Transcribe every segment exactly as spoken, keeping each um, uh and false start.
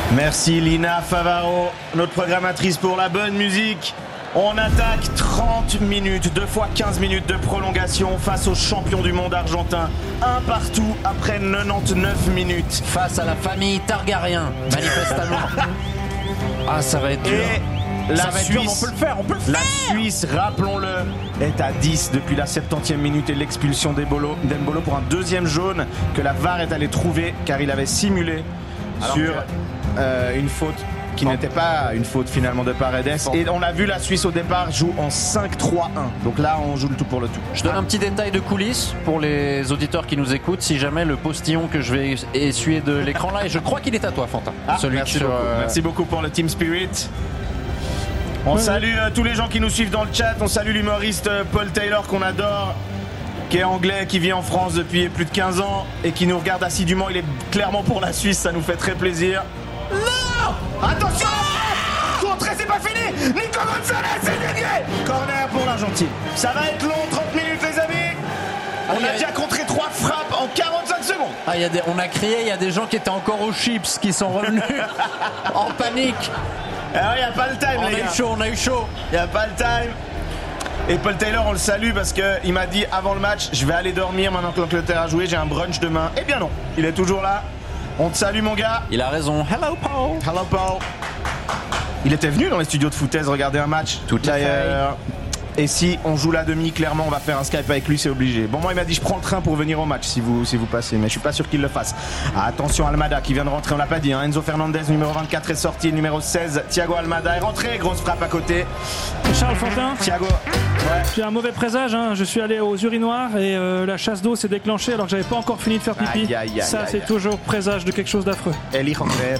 Merci Lina Favaro, notre programmatrice pour la bonne musique. On attaque trente minutes, deux fois quinze minutes de prolongation face aux champions du monde argentin. Un partout après quatre-vingt-dix-neuf minutes. Face à la famille Targaryen, manifestement. Ah, ça va être dur. Et la ça va être Suisse, dur, on peut le faire, on peut le la faire. Suisse, rappelons-le, est à dix depuis la septantième minute et l'expulsion d'Embolo, d'Embolo pour un deuxième jaune que la V A R est allée trouver car il avait simulé Alors sur que... euh, une faute qui n'était pas une faute finalement de Paredes. Et on a vu la Suisse au départ joue en cinq trois un. Donc là, on joue le tout pour le tout. Je donne un petit détail de coulisses pour les auditeurs qui nous écoutent. Si jamais le postillon que je vais essuyer de l'écran là, et je crois qu'il est à toi, Fantin. Ah, Celui merci, sur, beaucoup. euh... merci beaucoup pour le Team Spirit. On ouais, salue euh, tous les gens qui nous suivent dans le chat. On salue l'humoriste euh, Paul Taylor qu'on adore, qui est anglais, qui vit en France depuis plus de quinze ans et qui nous regarde assidûment. Il est clairement pour la Suisse, ça nous fait très plaisir. Non, attention, contré, c'est pas fini. Nico Gonzalez est dévié. Corner pour l'Argentine. Ça va être long, trente minutes les amis. On Ah, a déjà contré trois frappes en quarante-cinq secondes. Ah, y a des... on a crié, il y a des gens qui étaient encore aux chips qui sont revenus en panique. Alors il n'y a pas le time On les a gars. eu chaud, on a eu chaud. Il n'y a pas le time. Et Paul Taylor, on le salue parce qu'il m'a dit avant le match, je vais aller dormir maintenant que l'Angleterre a joué, j'ai un brunch demain. Eh bien non, il est toujours là. On te salue mon gars. Il a raison. Hello Paul. Hello Paul. Il était venu dans les studios de foutaise regarder un match. Tout à d'ailleurs. Et si on joue la demi, clairement on va faire un Skype avec lui, c'est obligé. Bon, moi il m'a dit je prends le train pour venir au match si vous, si vous passez, mais je suis pas sûr qu'il le fasse. Ah, attention, Almada qui vient de rentrer, on l'a pas dit, hein. Enzo Fernandez numéro vingt-quatre est sorti, numéro seize Thiago Almada est rentré, grosse frappe à côté. Charles Fantin, Thiago, ouais. j'ai un mauvais présage, hein. Je suis allé aux urinoirs et euh, la chasse d'eau s'est déclenchée alors que j'avais pas encore fini de faire pipi. Aïe, aïe, aïe, Ça aïe, c'est aïe. toujours présage de quelque chose d'affreux. Eli Roncler.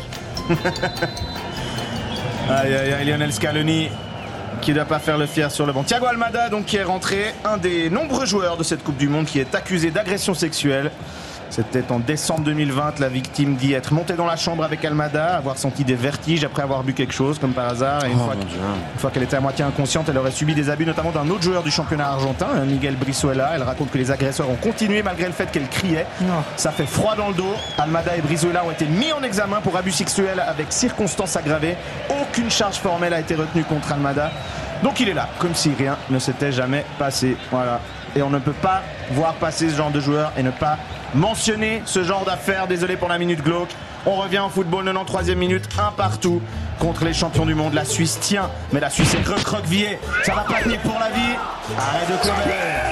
Aïe aïe aïe, Lionel Scaloni qui ne doit pas faire le fier sur le banc. Thiago Almada donc qui est rentré, un des nombreux joueurs de cette Coupe du Monde qui est accusé d'agression sexuelle. C'était en décembre deux mille vingt, la victime dit être montée dans la chambre avec Almada, avoir senti des vertiges après avoir bu quelque chose comme par hasard. Et une, Oh, fois, mon que- Dieu. une fois qu'elle était à moitié inconsciente, elle aurait subi des abus notamment d'un autre joueur du championnat argentin, Miguel Brizuela. Elle raconte que les agresseurs ont continué malgré le fait qu'elle criait. Non. Ça fait froid dans le dos. Almada et Brizuela ont été mis en examen pour abus sexuels avec circonstances aggravées. Aucune charge formelle a été retenue contre Almada. Donc il est là, comme si rien ne s'était jamais passé. Voilà. Et on ne peut pas voir passer ce genre de joueur et ne pas mentionner ce genre d'affaires. Désolé pour la minute glauque. On revient en football, quatre-vingt-treizième minute, un partout contre les champions du monde. La Suisse tient, mais la Suisse est recroquevillée. Ça va pas tenir pour la vie. Arrêt de Kobel.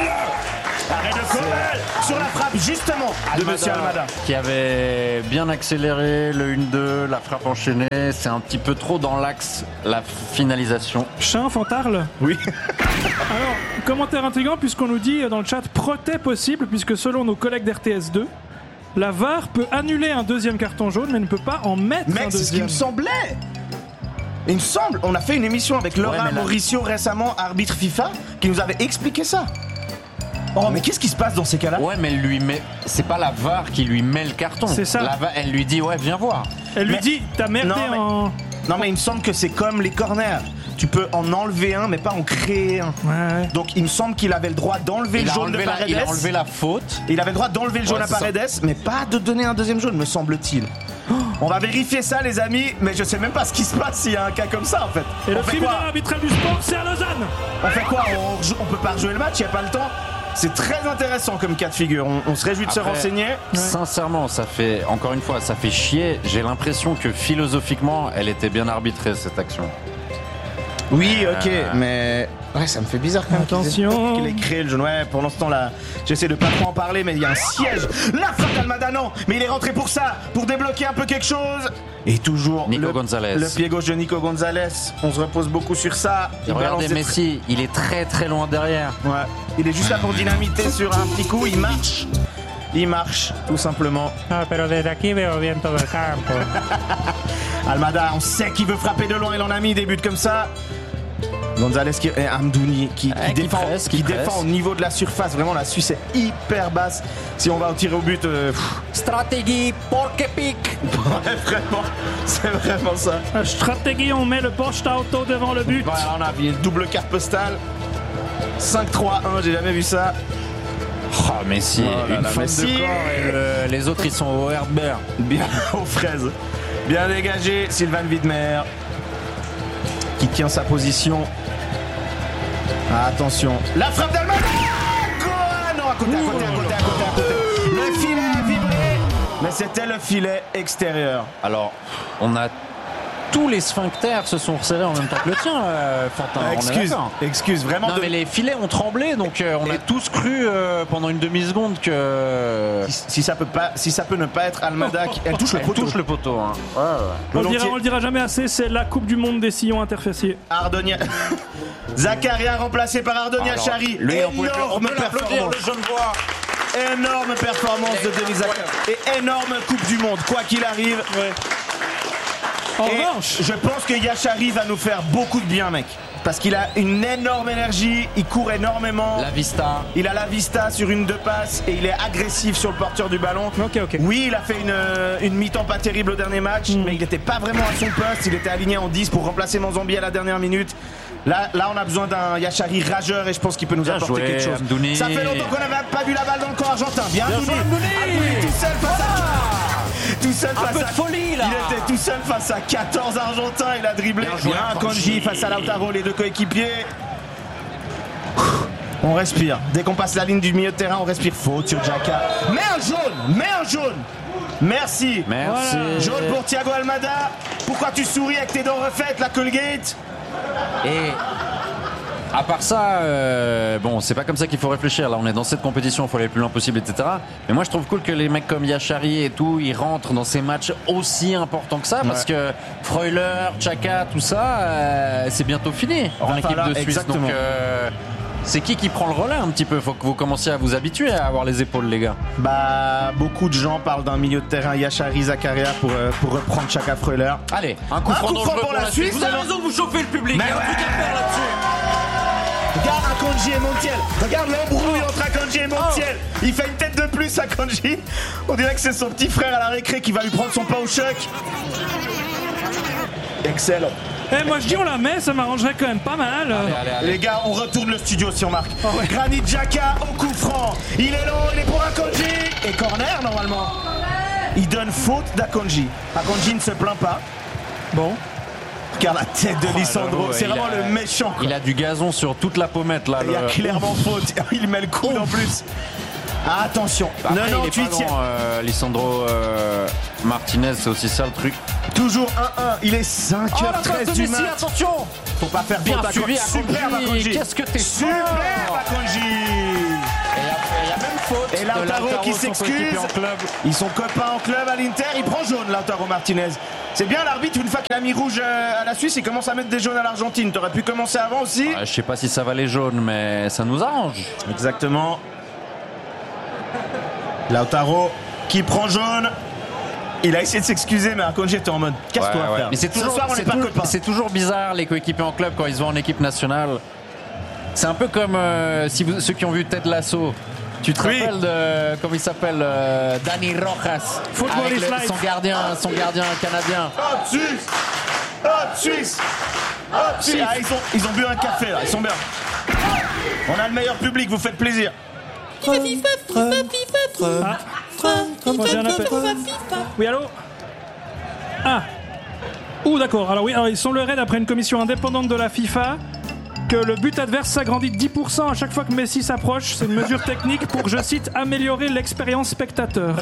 Arrêt de Kobel sur la frappe justement de Monsieur Almada. Qui avait bien accéléré le un deux, la frappe enchaînée. C'est un petit peu trop dans l'axe, la finalisation. Chin, Fantarle. Oui. Alors, commentaire intriguant puisqu'on nous dit dans le chat proté possible puisque selon nos collègues d'R T S deux, la V A R peut annuler un deuxième carton jaune mais ne peut pas en mettre un Mec, c'est ce qui deuxième. me semblait. Il me semble, on a fait une émission avec Laura Ouais, mais là- Mauricio récemment, arbitre FIFA, qui nous avait expliqué ça. Oh, mais qu'est-ce qui se passe dans ces cas-là? Ouais, mais elle lui met. C'est pas la V A R qui lui met le carton. C'est ça. La V A R, elle lui dit ouais, viens voir. Elle lui Mais- dit t'as merdé Non, mais- en... Non, mais il me semble que c'est comme les corners. Tu peux en enlever un, mais pas en créer un. Ouais, ouais. Donc il me semble qu'il avait le droit d'enlever Il le a, jaune de enlevé la, Paredes. il a enlevé la faute. Il avait le droit d'enlever le jaune Ouais, à c'est ça. Paredes, mais pas de donner un deuxième jaune, me semble-t-il. On va vérifier ça, les amis, mais je sais même pas ce qui se passe s'il y a un cas comme ça, en fait. Et on le fait tribunal quoi arbitral du sport, c'est à Lausanne. On fait quoi on, rejoue- on peut pas rejouer le match, il n'y a pas le temps. C'est très intéressant comme cas de figure. On, on se réjouit de se Après, renseigner. Sincèrement, ça fait, encore une fois, ça fait chier. J'ai l'impression que philosophiquement, elle était bien arbitrée, cette action. Oui, ok, Euh. mais ouais, ça me fait bizarre quand même. qu'il Attention. ait- Qu'il ait créé le jaune. Ouais, pour l'instant là, j'essaie de pas trop en parler, mais il y a un siège. La frappe d'Almada, non, mais il est rentré pour ça, pour débloquer un peu quelque chose. Et toujours Nico le, Gonzalez. le pied gauche de Nico Gonzalez. On se repose beaucoup sur ça. Et Il regardez balance des Messi, il est très très loin derrière. Ouais, il est juste là pour dynamiter sur un petit coup. Il marche, il marche, tout simplement. No, pero desde aquí veo bien todo el campo. Almada, on sait qu'il veut frapper de loin, il en a mis des buts comme ça. Gonzalez qui, et Amdouni qui, qui Ouais, qui défend, presse, qui qui presse. défend au niveau de la surface. Vraiment, la Suisse est hyper basse. Si on va au tir au but, euh, pff, Stratégie, porque pique. ouais, vraiment, c'est vraiment ça. La stratégie, on met le poste auto devant le but. Voilà, on a vu une double carte postale. cinq trois un, j'ai jamais vu ça. Oh, Messi, Oh là une là, faute Messi. de corps et le- les autres ils sont au Herbert. Bien aux fraises. Bien dégagé, Sylvain Widmer qui tient sa position. Ah, attention, la frappe d'Almada. Non, à côté, à côté, à côté, à côté, à côté. Le filet a vibré, mais c'était le filet extérieur. Alors, on a tous les sphincters se sont resserrés en même temps que le tien, euh, Fantin. Ah, excuse, excuse, vraiment. Non, de... mais les filets ont tremblé, donc euh, on Et... a tous cru euh, pendant une demi-seconde que. Si, si ça peut pas, si ça peut ne pas être Almada, qui... elle touche le elle poteau. touche le poteau. Hein. Ouais, ouais. On, le dira, on le dira jamais assez, c'est la Coupe du Monde des sillons interféciés. Ardonia. Zakaria remplacé par Ardonia Chari. Énorme performance. Le Genevois. Énorme performance de Denis Zakaria. Et énorme Coupe du Monde, quoi qu'il arrive. Ouais. En revanche, je pense que Yachari va nous faire beaucoup de bien, mec. Parce qu'il a une énorme énergie, il court énormément. La vista. Il a la vista sur une deux passes et il est agressif sur le porteur du ballon. Ok, ok. Oui, il a fait une, une mi-temps pas terrible au dernier match, mm. mais il n'était pas vraiment à son poste. Il était aligné en dix pour remplacer Manzambi à la dernière minute. Là, là, on a besoin d'un Yachari rageur et je pense qu'il peut nous bien apporter joué, quelque chose. Amdouni. Ça fait longtemps qu'on n'avait pas vu la balle dans le camp argentin. Bien, bien Amdouni. Amdouni tout seul face à tout seul face un peu à... de folie là. Il était tout seul face à quatorze Argentins. Il a dribblé. Bien, bien Akanji face à Lautaro, les deux coéquipiers. On respire. Dès qu'on passe la ligne du milieu de terrain, on respire. Faute sur Xhaka. Mets un jaune, mets un jaune. Merci. Merci. Voilà. Jaune pour Thiago Almada. Pourquoi tu souris avec tes dents refaites, la Colgate? Et à part ça, euh, bon, c'est pas comme ça qu'il faut réfléchir. Là, on est dans cette compétition, il faut aller le plus loin possible, et cetera. Mais moi, je trouve cool que les mecs comme Yachari et tout, ils rentrent dans ces matchs aussi importants que ça, ouais. Parce que Freuler, Xhaka, tout ça, euh, c'est bientôt fini en équipe de Suisse. Exactement. Donc, euh, c'est qui qui prend le relais un petit peu? Faut que vous commenciez à vous habituer à avoir les épaules, les gars. Bah, beaucoup de gens parlent d'un milieu de terrain Yachari, Zakaria pour, euh, pour reprendre Xhaka, Freuler. Allez, un coup franc pour, pour la Suisse. Vous avez raison de vous chauffer le public. Mais il y a ouais. un truc à faire là-dessus. Regarde Akanji et Montiel. Regarde l'embrouille entre Akanji et Montiel. Oh. Il fait une tête de plus, Akanji. On dirait que c'est son petit frère à la récré qui va lui prendre son pain au choc. Excellent. Eh, moi je dis on la met, ça m'arrangerait quand même pas mal. Allez, allez, allez. Les gars, on retourne le studio si on marque. Oh, ouais. Granit Xhaka au coup franc. Il est long, il est pour Akanji. Et corner normalement. Il donne faute d'Akanji. Akanji ne se plaint pas. Bon. Regarde la tête de oh, Lisandro, c'est vraiment a, le méchant. Quoi. Il a du gazon sur toute la pommette là. Il y a le... clairement faute. Il met le coude en plus. Ah, attention. quatre-vingt-dix-huitième. Euh, Lisandro euh, Martinez, c'est aussi ça le truc. Toujours un un. Il est cinq heures treize oh, du match. Attention. Faut pas faire bien faute. Suivi, Super Akanji. Qu'est-ce que t'es super Akanji. Il y a même faute. Et Lautaro qui s'excuse. Ils sont copains en club à l'Inter. Il prend jaune, Lautaro Martinez. C'est bien l'arbitre, une fois qu'il a mis rouge à la Suisse, il commence à mettre des jaunes à l'Argentine. T'aurais pu commencer avant aussi. Ouais, je sais pas si ça va les jaunes, mais ça nous arrange. Exactement. Lautaro qui prend jaune. Il a essayé de s'excuser, mais Akanji était en mode casse-toi, ouais, ouais. frère. Mais c'est toujours, soir, on c'est, pas toujours, c'est toujours bizarre les coéquipiers en club quand ils vont en équipe nationale. C'est un peu comme euh, si vous, ceux qui ont vu Ted Lasso. Tu te oui. rappelles de comment il s'appelle euh, Dani Rojas avec le, son gardien, son gardien canadien. Oh Suisse, oh Suisse, oh Suisse. Ah, ils, ont, ils ont bu un café là, ils sont bien. On a le meilleur public, vous faites plaisir. FIFA, FIFA, FIFA, FIFA, ah. Oui, allô. Ah. Ouh, d'accord. Alors oui, alors il semblerait d'après une commission indépendante de la FIFA que le but adverse s'agrandit de dix pour cent à chaque fois que Messi s'approche. C'est une mesure technique pour, je cite, améliorer l'expérience spectateur.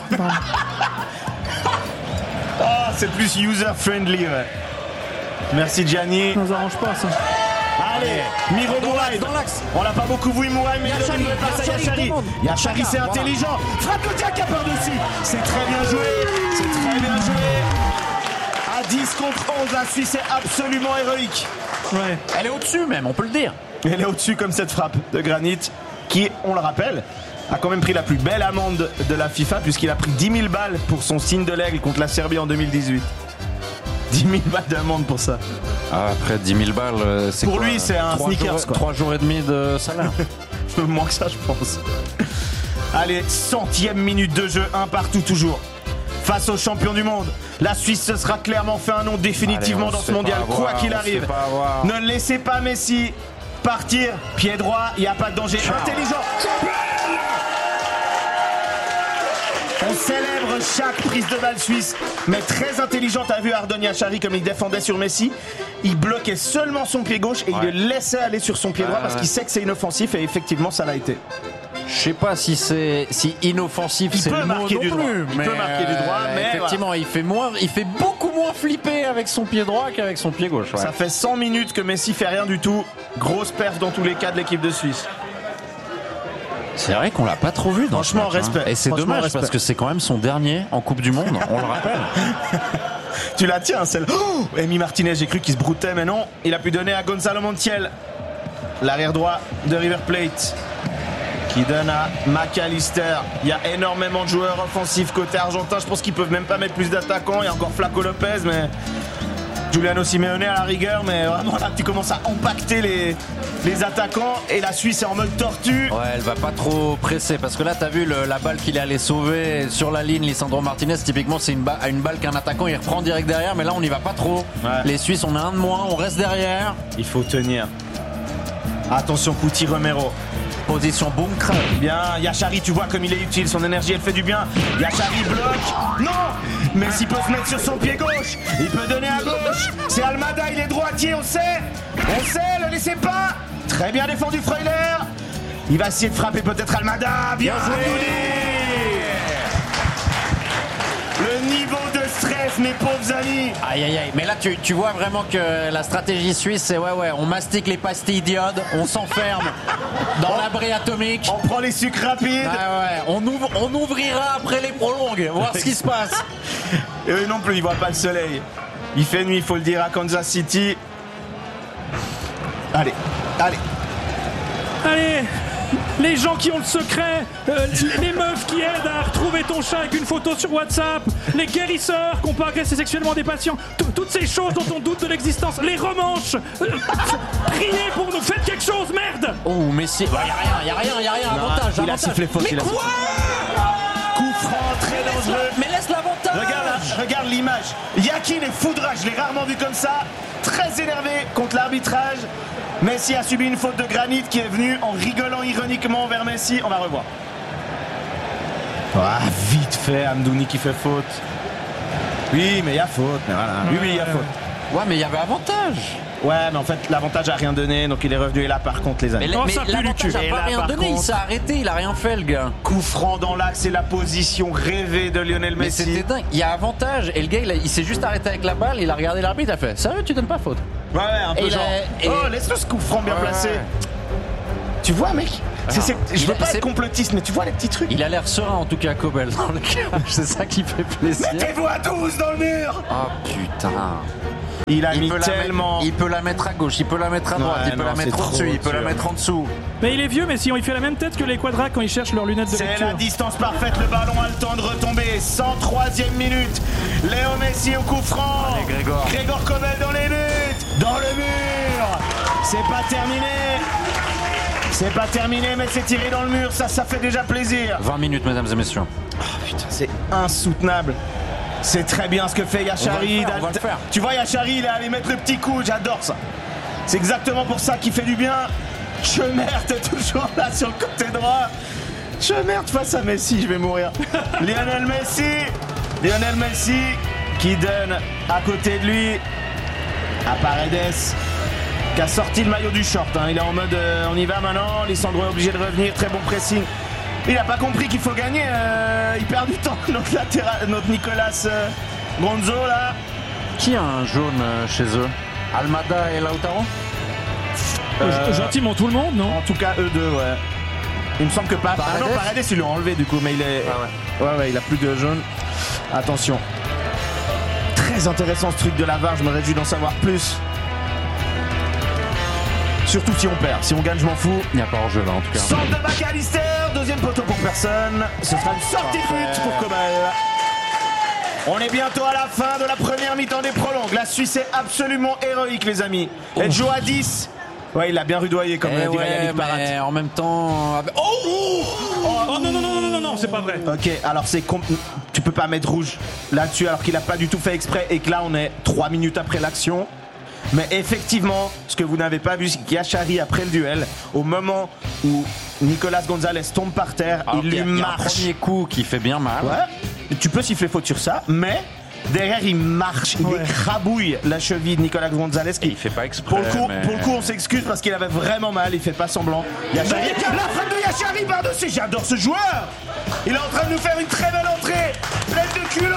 Ah, oh, c'est plus user-friendly, ouais. Merci Gianni. Ça nous arrange pas, ça. Allez, Miro Mouraï dans l'axe. On l'a pas beaucoup vu Mouraï, mais il donne une passe à Yachari. Yachari, c'est intelligent. Frappe le Xhaka par-dessus. C'est très bien joué. C'est très bien joué. À dix contre onze, la Suisse est absolument héroïque. Ouais. Elle est au-dessus même, on peut le dire. Elle est au-dessus comme cette frappe de Granit qui, on le rappelle, a quand même pris la plus belle amende de la FIFA puisqu'il a pris dix mille balles pour son signe de l'aigle contre la Serbie en deux mille dix-huit. dix mille balles d'amende pour ça. Ah, après dix mille balles, c'est pour quoi, lui, c'est un sneakers jours, quoi. trois jours et demi de salaire. Moins que ça, je pense. Allez, centième minute de jeu, un partout toujours. Face aux champions du monde, la Suisse se sera clairement fait un nom définitivement Allez, dans ce mondial, avoir, quoi qu'il arrive. Ne laissez pas Messi partir. Pied droit, il n'y a pas de danger. Ciao. Intelligent. On célèbre chaque prise de balle suisse, mais très intelligente. T'as vu Ardon Yachari comme il défendait sur Messi. Il bloquait seulement son pied gauche et ouais. il le laissait aller sur son pied droit ouais, parce ouais. qu'il sait que c'est inoffensif et effectivement ça l'a été. Je sais pas si c'est si inoffensif il c'est le mot non du plus, droit. Il mais peut marquer du droit, mais effectivement voilà. il fait moins, il fait beaucoup moins flipper avec son pied droit qu'avec son pied gauche. Ouais. Ça fait cent minutes que Messi fait rien du tout. Grosse perf dans tous les cas de l'équipe de Suisse. C'est vrai qu'on l'a pas trop vu dans Franchement, ce match, respect. Hein. Et c'est Franchement, dommage respect. parce que c'est quand même son dernier en Coupe du Monde, on le rappelle. Tu la tiens, celle. Oh Emi Martinez, j'ai cru qu'il se broutait, mais non. Il a pu donner à Gonzalo Montiel, l'arrière droit de River Plate, qui donne à McAllister. Il y a énormément de joueurs offensifs côté argentin. Je pense qu'ils peuvent même pas mettre plus d'attaquants. Il y a encore Flaco Lopez, mais Giuliano Simeone à la rigueur. Mais vraiment là, tu commences à impacter les, les attaquants. Et la Suisse est en mode tortue. Ouais, elle va pas trop presser parce que là, t'as vu le, la balle qu'il est allé sauver sur la ligne. Lisandro Martinez, typiquement, c'est une, ba- une balle qu'un attaquant il reprend direct derrière. Mais là, on n'y va pas trop. Ouais. Les Suisses, on a un de moins, on reste derrière. Il faut tenir. Attention, Couti Romero. Position bunker. Bien, Yachari, tu vois comme il est utile, son énergie elle fait du bien. Yachari bloque. Non, Messi peut se mettre sur son pied gauche. Il peut donner à gauche. C'est Almada, il est droitier, on sait. On sait, le laissez pas. Très bien défendu Freuler. Il va essayer de frapper peut-être Almada. Bien joué. Le niveau de stress, mes pauvres amis. Aïe aïe aïe, mais là tu, tu vois vraiment que la stratégie suisse c'est ouais ouais, on mastique les pastilles d'iode, on s'enferme dans l'abri atomique. On prend les sucres rapides. Ah ouais, on, ouvre, on ouvrira après les prolongues, voir ce qui se passe. Et eux non plus, ils voient pas le soleil. Il fait nuit, il faut le dire, à Kansas City. Allez, allez. Allez, les gens qui ont le secret, euh, les meufs qui aident à retrouver ton chat avec une photo sur WhatsApp, les guérisseurs qui n'ont pas agressé sexuellement des patients, t- toutes ces choses dont on doute de l'existence, les romanches, euh, priez pour nous, faites quelque chose, merde. Oh, Messi, bah, y a rien, y a rien, y a rien, non, avantage, il avantage. a sifflé faute, mais il a quoi Coup franc, très dangereux. Mais laisse l'avantage. Regarde, là, regarde l'image. Yakin est foudrage, je l'ai rarement vu comme ça. Très énervé contre l'arbitrage. Messi a subi une faute de granit qui est venue en rigolant ironiquement vers Messi. On va revoir. Ah, vite fait, Amdouni qui fait faute. Oui, mais il y a faute. Mais voilà. Oui, oui, il y a faute. Ouais, mais il y avait avantage. Ouais, mais en fait, l'avantage a rien donné, donc il est revenu. Et là, par contre, les amis. Mais, oh, mais ça pue l'avantage du cul. a pas là, rien donné, contre, il s'est arrêté, il a rien fait, le gars. Coup franc dans l'axe et la position rêvée de Lionel Mais Messi. c'était dingue, il y a avantage, et le gars, il, a, il s'est juste arrêté avec la balle, il a regardé l'arbitre, il a fait sérieux, tu donnes pas faute. Ouais, ouais, un peu Et genre. a- et- Oh, laisse-le ce coup franc bien Ouais. placé. Tu vois, mec c'est, c'est, Je Il veux a- pas c'est- être complotiste, mais tu vois les petits trucs. Il a l'air serein en tout cas, Kobel, dans le cage, c'est ça qui fait plaisir. Mettez-vous à douze dans le mur. Oh putain. Il a Il mis peut, la tellement. mettre, il peut la mettre à gauche, il peut la mettre à droite, Ouais, il peut non, la mettre c'est au-dessus, trop il peut la dur. mettre en dessous. Mais il est vieux, mais si on il fait la même tête que les quadras quand ils cherchent leurs lunettes de C'est lecture. la distance parfaite, le ballon a le temps de retomber. cent troisième minute. Léo Messi au coup franc. Allez, Grégor. Grégor Kobel dans les buts. Dans le mur. C'est pas terminé. C'est pas terminé, mais c'est tiré dans le mur. Ça, ça fait déjà plaisir. vingt minutes, mesdames et messieurs. Oh putain, c'est insoutenable. C'est très bien ce que fait Yachari. On va le faire, on va le faire. Tu vois, Yachari, il est allé mettre le petit coup. J'adore ça. C'est exactement pour ça qu'il fait du bien. Chemert est toujours là sur le côté droit. Chemert face à Messi, je vais mourir. Lionel Messi. Lionel Messi qui donne à côté de lui à Paredes qui a sorti le maillot du short. Hein. Il est en mode euh, on y va maintenant. Lisandro est obligé de revenir. Très bon pressing. Il n'a pas compris qu'il faut gagner. Euh, il perd du temps. Notre, latéral, notre Nicolas euh, Gonzo là. Qui a un jaune euh, chez eux? Almada et Lautaro? Euh, Gentiment tout le monde, non? En tout cas, eux deux, ouais. Il me semble que pas. Paredes. Ah non, Paredes, ils l'ont enlevé du coup, mais il est. Ah ouais. ouais, ouais, il a plus de jaune. Attention. Très intéressant ce truc de la V A R, je me réjouis d'en savoir plus. Surtout si on perd. Si on gagne, je m'en fous. Il n'y a pas hors-jeu là en tout cas. Centre de McAllister, deuxième poteau pour personne. Ce sera une sortie de but pour Kobel. On est bientôt à la fin de la première mi-temps des prolongues. La Suisse est absolument héroïque, les amis. Elle joue à dix. Ouais, il a bien rudoyé comme Eh dirait ouais, Yannick Barat. mais en même temps. avec- Oh, Oh non, non, non, non, non, non, c'est pas vrai. Ok, alors c'est com- tu peux pas mettre rouge là-dessus alors qu'il a pas du tout fait exprès et que là on est trois minutes après l'action. Mais effectivement, ce que vous n'avez pas vu, c'est qu'Yachari, après le duel, au moment où Nicolas Gonzalez tombe par terre, Alors il lui qu'il y a- il y a un marche. premier coup qui fait bien mal. Ouais, tu peux siffler faute sur ça, mais derrière il marche, il Ouais. écrabouille la cheville de Nicolas Gonzalez. Et Qui, il fait pas exprès. pour le coup, mais- pour le coup, on s'excuse parce qu'il avait vraiment mal. Il fait pas semblant. Yachari, la frappe de Yachari par-dessus. J'adore ce joueur. Il est en train de nous faire une très belle entrée, pleine de culot.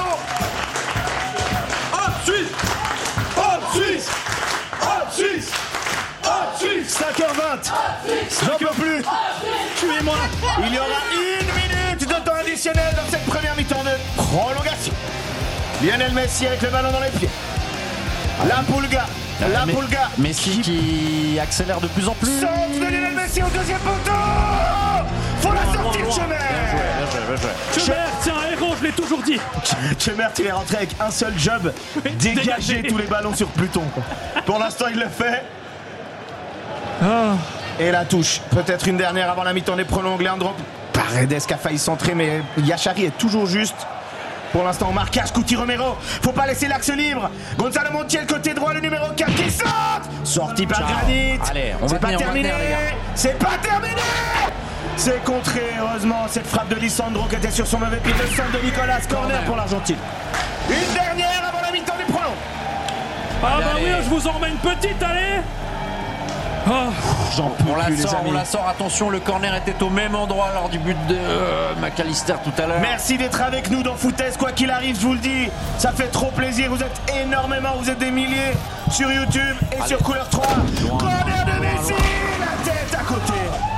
Hop Suisse, hop Suisse, hop Suisse, hop Suisse. cinq heures vingt. J'en peux plus. Tuez-moi. Il y aura une minute de temps additionnel dans cette première mi-temps de prolongation. Lionel Messi avec le ballon dans les pieds. La Pulga. La Mais- Pulga. Messi qui accélère de plus en plus. Centre de Lionel Messi au deuxième poteau. Faut la sortir, Chemer. Bien joué, bien joué. Chemert, tiens, un héros, je l'ai toujours dit. Chemer, il est rentré avec un seul job, dégager dégager. tous les ballons sur Pluton. Pour l'instant, il le fait. Ah. Et la touche. Peut-être une dernière avant la mi-temps des prolongs. Leandro Paredes qui a failli centrer, mais Yachari est toujours juste. Pour l'instant, au marquage, Cuti Romero. Faut pas laisser l'axe libre. Gonzalo Montiel, côté droit, le numéro quatre qui saute. Sorti par Ciao. Granit. Allez, on C'est va pas tenir, on va terminé. tenir, les gars. C'est pas terminé. C'est contré, heureusement, cette frappe de Lisandro qui était sur son mauvais pied. Le centre de Nicolas, corner pour l'Argentine. Une dernière avant la mi-temps des prolongs. Ah Allez, bah oui, allez. je vous en remets une petite, allez. Ah. J'en peux On la plus, les sort, amis. on la sort. Attention, le corner était au même endroit lors du but de euh, McAllister tout à l'heure. Merci d'être avec nous dans Footez, quoi qu'il arrive, je vous le dis, ça fait trop plaisir, vous êtes énormément, vous êtes des milliers sur YouTube et sur Couleur trois. Corner de Messi, la tête à côté.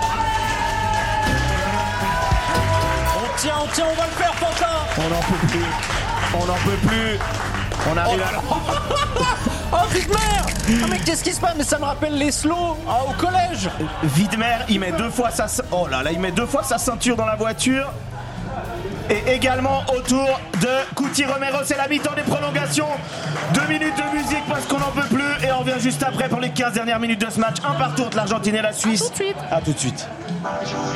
On tient, on tient, on va le faire, Pantin. On n'en peut plus, on n'en peut plus. On arrive à... Oh, Widmer. Ah mais qu'est-ce qui se passe? Mais ça me rappelle les slows ah, au collège. Widmer, il met deux fois sa... Oh là là, il met deux fois sa ceinture dans la voiture. Et également autour de Cuti Romero, c'est la mi-temps des prolongations. Deux minutes de musique parce qu'on n'en peut plus. Et on revient juste après pour les quinze dernières minutes de ce match. Un partout entre l'Argentine et la Suisse. A tout de suite. À tout de suite.